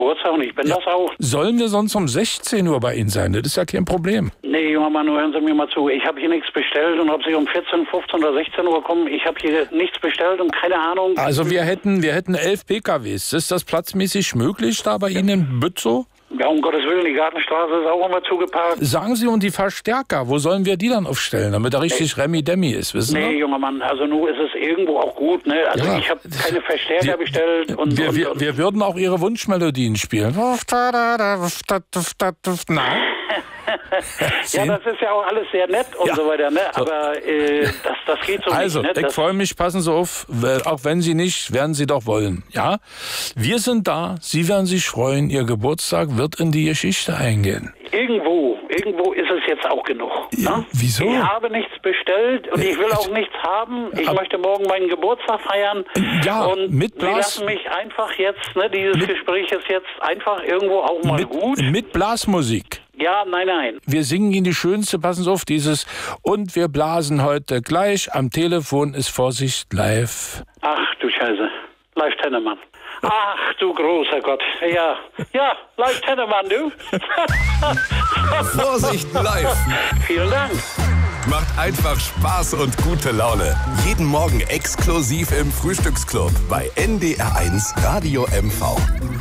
Geburtstag und ich bin das auch. Sollen wir sonst um 16 Uhr bei Ihnen sein? Das ist ja kein Problem. Nee, junger Mann, hören Sie mir mal zu. Ich habe hier nichts bestellt und ob Sie um 14, 15 oder 16 Uhr kommen, ich habe hier nichts bestellt und keine Ahnung. Also wir hätten 11 PKWs. Ist das platzmäßig möglich da bei Ihnen in Bützow? Ja, um Gottes Willen, die Gartenstraße ist auch immer zugeparkt. Sagen Sie, und die Verstärker, wo sollen wir die dann aufstellen, damit er richtig Remi-Demi ist, wissen Sie? Nee, junger Mann, also nur ist es irgendwo auch gut, ne? Also Ja. ich habe keine Verstärker bestellt und Wir würden auch Ihre Wunschmelodien spielen. Na? ja, das ist ja auch alles sehr nett und so weiter, ne? So. Aber das geht so Also, nicht, ne? ich freue mich, passen Sie auf, auch wenn Sie nicht, werden Sie doch wollen, ja? Wir sind da, Sie werden sich freuen, Ihr Geburtstag wird in die Geschichte eingehen. Irgendwo ist es jetzt auch genug. Ne? Wieso? Ich habe nichts bestellt und ich will auch nichts haben. Ich möchte morgen meinen Geburtstag feiern. Ja, und mit Sie lassen mich einfach jetzt, ne, dieses Gespräch ist jetzt einfach irgendwo auch mal gut. Mit Blasmusik. Ja, nein. Wir singen Ihnen die schönste, passen Sie auf, dieses und wir blasen heute gleich, am Telefon ist Vorsicht live. Ach du Scheiße, Live Tennemann. Ach du großer Gott, ja, Live Tennemann, du. Vorsicht live. Vielen Dank. Macht einfach Spaß und gute Laune. Jeden Morgen exklusiv im Frühstücksclub bei NDR1 Radio MV.